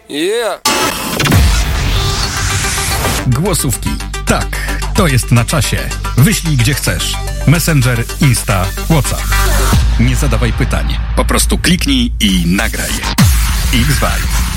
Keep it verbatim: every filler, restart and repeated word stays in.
Yeah! Głosówki. Tak, to jest na czasie. Wyślij gdzie chcesz. Messenger, Insta, WhatsApp. Nie zadawaj pytań. Po prostu kliknij i nagraj. X-Vibe.